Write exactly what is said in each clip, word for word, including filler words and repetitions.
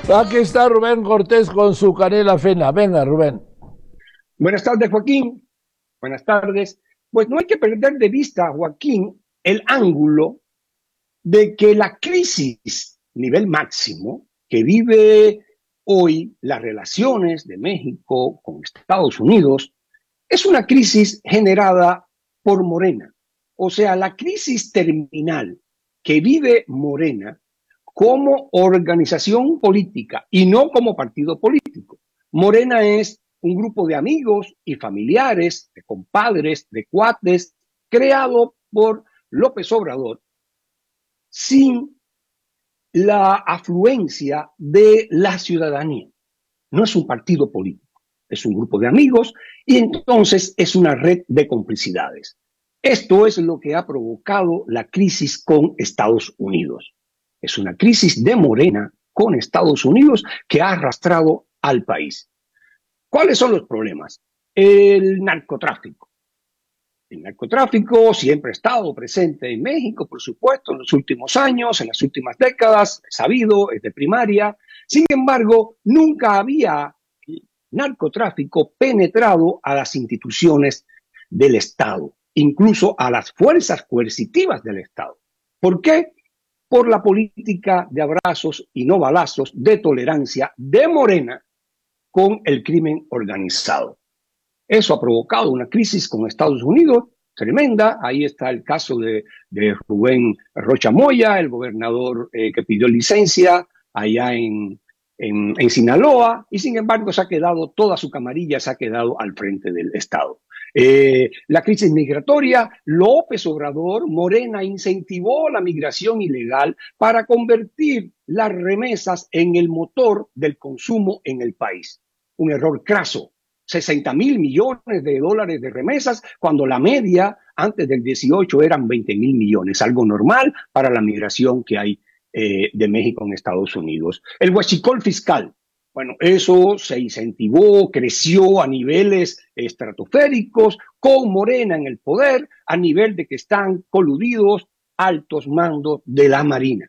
Aquí está Rubén Cortés con su canela fina. Venga, Rubén. Buenas tardes, Joaquín. Buenas tardes. Pues no hay que perder de vista, Joaquín, el ángulo de que la crisis nivel máximo que vive hoy las relaciones de México con Estados Unidos es una crisis generada por Morena. O sea, la crisis terminal que vive Morena como organización política y no como partido político. Morena es un grupo de amigos y familiares, de compadres, de cuates, creado por López Obrador, sin la afluencia de la ciudadanía. No es un partido político, es un grupo de amigos y entonces es una red de complicidades. Esto es lo que ha provocado la crisis con Estados Unidos. Es una crisis de Morena con Estados Unidos que ha arrastrado al país. ¿Cuáles son los problemas? El narcotráfico. El narcotráfico siempre ha estado presente en México, por supuesto, en los últimos años, en las últimas décadas, es sabido, es de primaria. Sin embargo, nunca había narcotráfico penetrado a las instituciones del Estado, incluso a las fuerzas coercitivas del Estado. ¿Por qué? Por la política de abrazos y no balazos, de tolerancia de Morena con el crimen organizado. Eso ha provocado una crisis con Estados Unidos tremenda. Ahí está el caso de, de Rubén Rocha Moya, el gobernador eh, que pidió licencia allá en, en, en Sinaloa, y sin embargo se ha quedado, toda su camarilla se ha quedado al frente del Estado. Eh, la crisis migratoria, López Obrador, Morena incentivó la migración ilegal para convertir las remesas en el motor del consumo en el país. Un error craso. sesenta mil millones de dólares de remesas, cuando la media antes del dieciocho eran veinte mil millones, algo normal para la migración que hay eh, de México en Estados Unidos. El huachicol fiscal, bueno, eso se incentivó, creció a niveles estratosféricos, con Morena en el poder, a nivel de que están coludidos altos mandos de la Marina.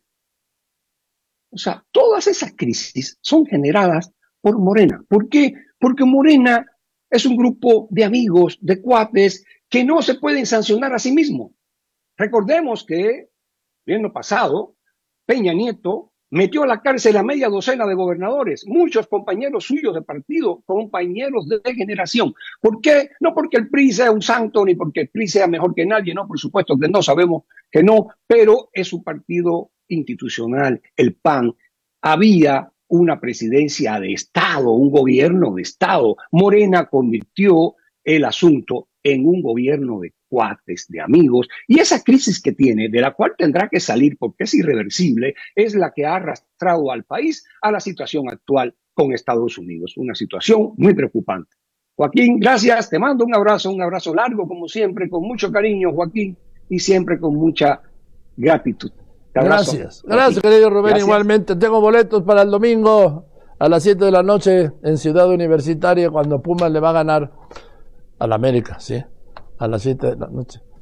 O sea, todas esas crisis son generadas por Morena. ¿Por qué? Porque Morena es un grupo de amigos, de cuates, que no se pueden sancionar a sí mismos. Recordemos que el gobierno pasado, Peña Nieto metió a la cárcel a media docena de gobernadores, muchos compañeros suyos de partido, compañeros de generación. ¿Por qué? No porque el P R I sea un santo, ni porque el P R I sea mejor que nadie, no, por supuesto que no, sabemos que no, pero es un partido institucional, el P A N. Había una presidencia de Estado, un gobierno de Estado. Morena convirtió el asunto en un gobierno de cuates, de amigos, y esa crisis que tiene, de la cual tendrá que salir porque es irreversible, es la que ha arrastrado al país a la situación actual con Estados Unidos, una situación muy preocupante. Joaquín, gracias, te mando un abrazo, un abrazo largo como siempre, con mucho cariño, Joaquín, y siempre con mucha gratitud. Te abrazo, gracias, Joaquín. Gracias, querido Rubén, gracias. Igualmente. Tengo boletos para el domingo a las siete de la noche en Ciudad Universitaria, cuando Pumas le va a ganar al América, ¿sí? A las siete de la noche.